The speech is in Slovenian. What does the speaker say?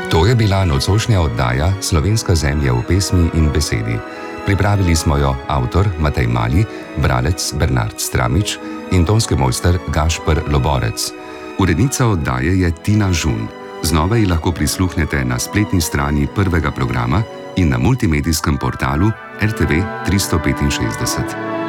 To je bila nocojšnja oddaja Slovenska zemlja v pesmi in besedi. Pripravili smo jo avtor Matej Mali, bralec Bernard Stramič in tonski mojster Gašper Loborec. Urednica oddaje je Tina Žun. Znova ji lahko prisluhnete na spletni strani prvega programa in na multimedijskem portalu RTV 365.